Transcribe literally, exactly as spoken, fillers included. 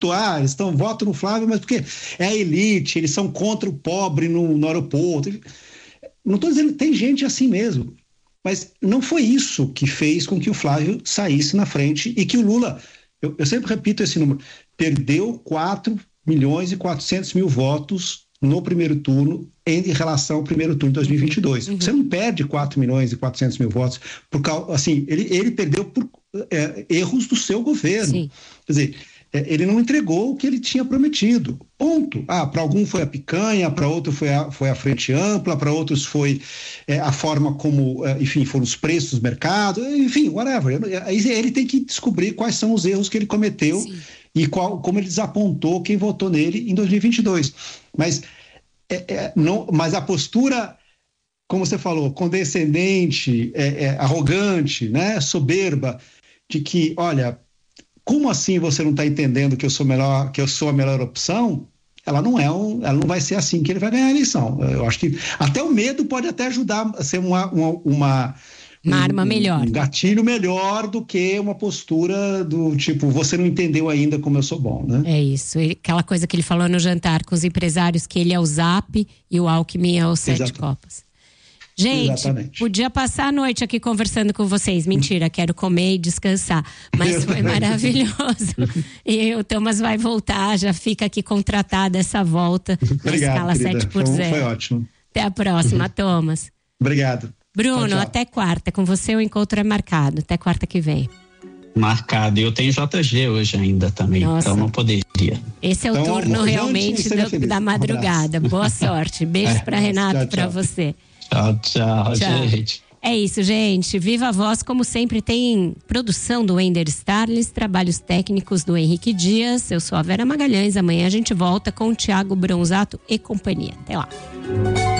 Ah, eles estão, votam no Flávio, mas porque é a elite, eles são contra o pobre no, no aeroporto. Não estou dizendo, tem gente assim mesmo. Mas não foi isso que fez com que o Flávio saísse na frente e que o Lula, eu, eu sempre repito esse número, perdeu quatro milhões e quatrocentos mil votos no primeiro turno em relação ao primeiro turno de dois mil e vinte e dois. Uhum. Você não perde quatro milhões e quatrocentos mil votos por causa, assim, ele, ele perdeu por é, erros do seu governo. Sim. Quer dizer, ele não entregou o que ele tinha prometido. Ponto. Ah, para algum foi a picanha, para outro foi a, foi a frente ampla, para outros foi é, a forma como, é, enfim, foram os preços do mercado, enfim, whatever. Aí ele tem que descobrir quais são os erros que ele cometeu. Sim. E qual, como ele desapontou quem votou nele em dois mil e vinte e dois. Mas, é, é, não, mas a postura, como você falou, condescendente, é, é, arrogante, né, soberba, de que, olha, como assim você não está entendendo que eu sou melhor, que eu sou a melhor opção? Ela não é um, ela não vai ser assim que ele vai ganhar a eleição. Eu acho que até o medo pode até ajudar a ser uma, uma, uma Uma um, arma melhor. Um gatilho melhor do que uma postura do tipo, você não entendeu ainda como eu sou bom, né? É isso. Ele, aquela coisa que ele falou no jantar com os empresários, que ele é o Zap e o Alckmin é o Sete Exato. Copas. Gente, Exatamente. Podia passar a noite aqui conversando com vocês. Mentira, quero comer e descansar. Mas foi maravilhoso. E o Thomas vai voltar, já fica aqui contratada essa volta na escala sete por zero. Foi, foi ótimo. Até a próxima, Thomas. Obrigado. Bruno, tchau, tchau. Até quarta. Com você o encontro é marcado. Até quarta que vem. Marcado. E eu tenho J G hoje ainda também. Nossa. Então não poderia. Esse é o então, turno realmente do, da madrugada. Um Boa sorte. Beijo é, pra Renato, pra você. Tchau, tchau, tchau, gente. É isso, gente. Viva a Voz, como sempre, tem produção do Wender Starles, trabalhos técnicos do Henrique Dias. Eu sou a Vera Magalhães. Amanhã a gente volta com o Thiago Bronzato e companhia. Até lá.